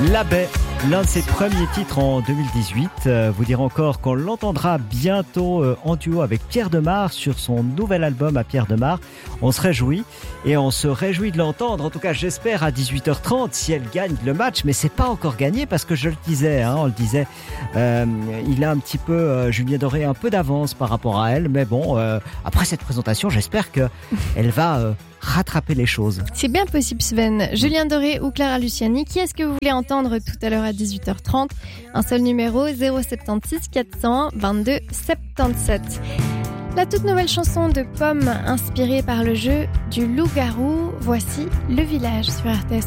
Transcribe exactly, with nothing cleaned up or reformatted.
La Baie, l'un de ses premiers titres en deux mille dix-huit. Euh, vous dire encore qu'on l'entendra bientôt euh, en duo avec Pierre Demar sur son nouvel album à Pierre Demar. On se réjouit et on se réjouit de l'entendre. En tout cas, j'espère à dix-huit heures trente si elle gagne le match. Mais c'est pas encore gagné parce que je le disais, hein, on le disait, euh, il a un petit peu, euh, Julien Doré, un peu d'avance par rapport à elle. Mais bon, euh, après cette présentation, j'espère que elle va euh, rattraper les choses. C'est bien possible, Sven. Julien Doré ou Clara Luciani, qui est-ce que vous voulez entendre tout à l'heure à dix-huit heures trente? Un seul numéro, zéro sept six quatre cents vingt-deux soixante-dix-sept. La toute nouvelle chanson de Pomme inspirée par le jeu du loup-garou. Voici Le Village sur R T S.